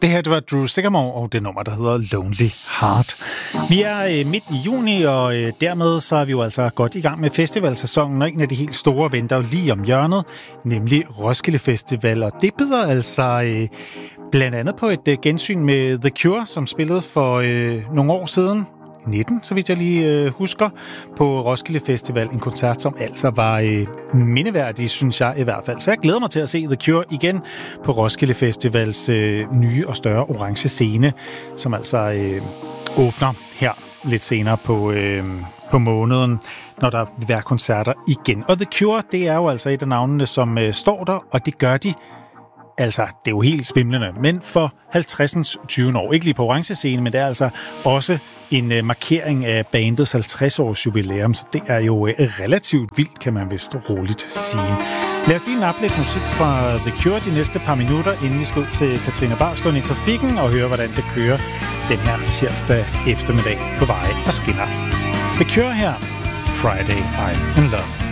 Det her, det var Drew Sycamore og det nummer, der hedder Lonely Heart. Vi er midt i juni, og dermed så er vi jo altså godt i gang med festivalsæsonen, og en af de helt store venter jo lige om hjørnet, nemlig Roskilde Festival. Og det byder altså blandt andet på et gensyn med The Cure, som spillede for nogle år siden. 19, så vidt jeg lige husker, på Roskilde Festival. En koncert, som altså var mindeværdig, synes jeg i hvert fald. Så jeg glæder mig til at se The Cure igen på Roskilde Festivals nye og større orange scene, som altså åbner her lidt senere på måneden, når der vil være koncerter igen. Og The Cure, det er jo altså et af navnene, som står der, og det gør de. Altså, det er jo helt svimlende, men for 50. 20 år. Ikke lige på orange scene, men det er altså også en markering af bandets 50-års jubilæum, så det er jo relativt vildt, kan man vist roligt sige. Lad os lige nappe lidt musik fra The Cure de næste par minutter, inden vi skal ud til Katrine Barslund i trafikken og høre, hvordan det kører den her tirsdag eftermiddag på veje og skinner. The Cure her, Friday I'm in Love.